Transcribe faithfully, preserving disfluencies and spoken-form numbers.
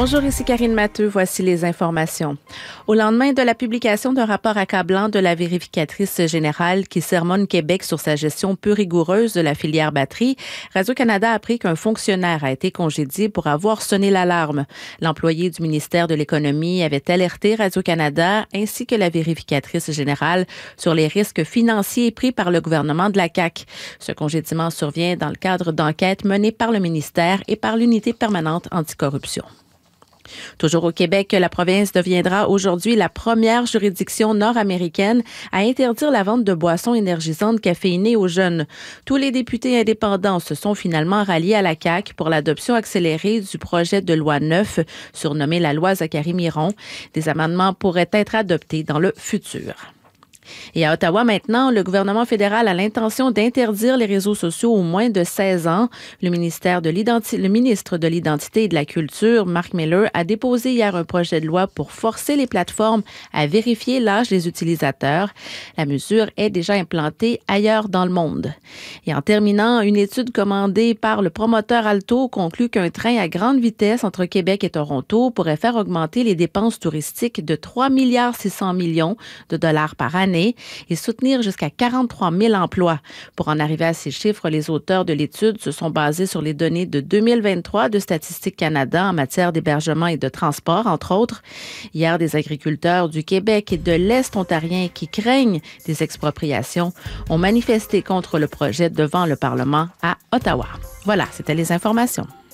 Bonjour, ici Karine Matteux. Voici les informations. Au lendemain de la publication d'un rapport accablant de la vérificatrice générale qui sermonne Québec sur sa gestion peu rigoureuse de la filière batterie, Radio-Canada a appris qu'un fonctionnaire a été congédié pour avoir sonné l'alarme. L'employé du ministère de l'Économie avait alerté Radio-Canada ainsi que la vérificatrice générale sur les risques financiers pris par le gouvernement de la C A Q. Ce congédiement survient dans le cadre d'enquêtes menées par le ministère et par l'Unité permanente anticorruption. Toujours au Québec, la province deviendra aujourd'hui la première juridiction nord-américaine à interdire la vente de boissons énergisantes caféinées aux jeunes. Tous les députés indépendants se sont finalement ralliés à la C A Q pour l'adoption accélérée du projet de loi neuf, surnommé la loi Zachary-Miron. Des amendements pourraient être adoptés dans le futur. Et à Ottawa maintenant, le gouvernement fédéral a l'intention d'interdire les réseaux sociaux aux moins de seize ans. Le ministère de l'identi- le ministre de l'Identité et de la Culture, Mark Miller, a déposé hier un projet de loi pour forcer les plateformes à vérifier l'âge des utilisateurs. La mesure est déjà implantée ailleurs dans le monde. Et en terminant, une étude commandée par le promoteur Alto conclut qu'un train à grande vitesse entre Québec et Toronto pourrait faire augmenter les dépenses touristiques de trois milliards six cents millions de dollars par année et soutenir jusqu'à quarante-trois mille emplois. Pour en arriver à ces chiffres, les auteurs de l'étude se sont basés sur les données de deux mille vingt-trois de Statistique Canada en matière d'hébergement et de transport, entre autres. Hier, des agriculteurs du Québec et de l'Est ontarien qui craignent des expropriations ont manifesté contre le projet devant le Parlement à Ottawa. Voilà, c'était les informations.